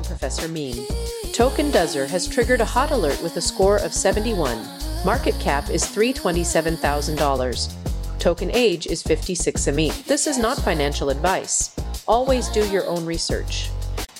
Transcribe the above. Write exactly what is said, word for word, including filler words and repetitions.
Professor Meme. Token Dozer has triggered a hot alert with a score of seventy-one. Market cap is three hundred twenty-seven thousand dollars. Token age is fifty-six A M E. This is not financial advice. Always do your own research.